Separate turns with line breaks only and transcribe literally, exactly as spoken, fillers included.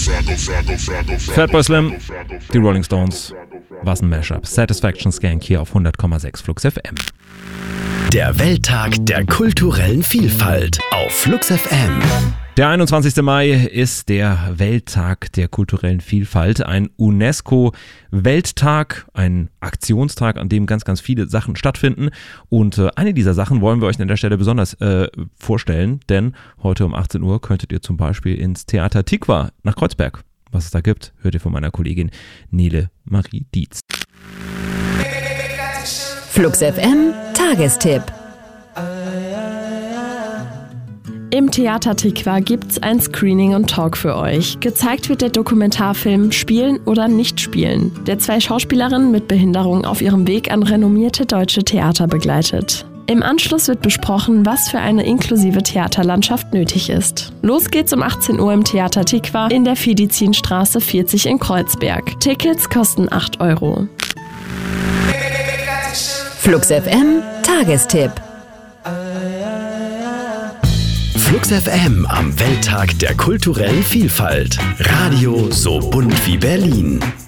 Fatboy Slim, die Rolling Stones, was ein Mashup. Satisfaction Skank hier auf hundert Komma sechs Flux F M.
Der Welttag der kulturellen Vielfalt auf Flux F M.
Der einundzwanzigster Mai ist der Welttag der kulturellen Vielfalt, ein UNESCO-Welttag, ein Aktionstag, an dem ganz, ganz viele Sachen stattfinden. Und äh, eine dieser Sachen wollen wir euch an der Stelle besonders äh, vorstellen, denn heute um achtzehn Uhr könntet ihr zum Beispiel ins Theater Tikva nach Kreuzberg. Was es da gibt, hört ihr von meiner Kollegin Nele Marie Dietz.
Flux F M Tagestipp.
Im Theater Tikva gibt's ein Screening und Talk für euch. Gezeigt wird der Dokumentarfilm Spielen oder nicht spielen, der zwei Schauspielerinnen mit Behinderung auf ihrem Weg an renommierte deutsche Theater begleitet. Im Anschluss wird besprochen, was für eine inklusive Theaterlandschaft nötig ist. Los geht's um achtzehn Uhr im Theater Tikva in der Fidizinstraße vierzig in Kreuzberg. Tickets kosten acht Euro.
Flux F M Tagestipp.
Flux F M am Welttag der kulturellen Vielfalt. Radio so bunt wie Berlin.